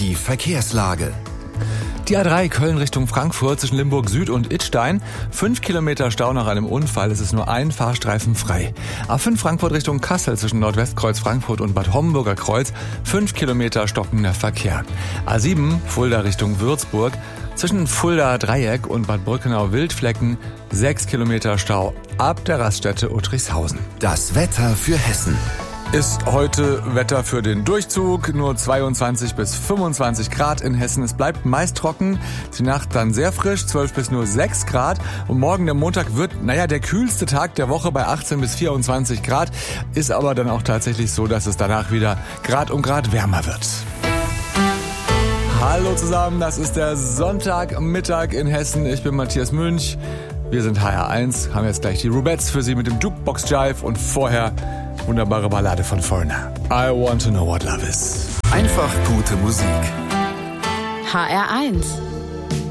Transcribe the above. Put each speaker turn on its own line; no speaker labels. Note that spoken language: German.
die Verkehrslage.
Die A3 Köln Richtung Frankfurt zwischen Limburg Süd und Idstein. 5 Kilometer Stau nach einem Unfall. Es ist nur ein Fahrstreifen frei. A5 Frankfurt Richtung Kassel zwischen Nordwestkreuz Frankfurt und Bad Homburger Kreuz. 5 Kilometer stockender Verkehr. A7 Fulda Richtung Würzburg. Zwischen Fulda Dreieck und Bad Brückenau-Wildflecken 6 Kilometer Stau ab der Raststätte Uttrichshausen.
Das Wetter für Hessen.
Ist heute Wetter für den Durchzug, nur 22 bis 25 Grad in Hessen. Es bleibt meist trocken, die Nacht dann sehr frisch, 12 bis nur 6 Grad. Und morgen, der Montag, wird, der kühlste Tag der Woche bei 18 bis 24 Grad. Ist aber dann auch tatsächlich so, dass es danach wieder Grad um Grad wärmer wird. Hallo zusammen, das ist der Sonntagmittag in Hessen. Ich bin Matthias Münch. Wir sind HR1, haben jetzt gleich die Rubettes für Sie mit dem Jukebox Jive und vorher wunderbare Ballade von Foreigner. I want to know what love is.
Einfach gute Musik.
HR1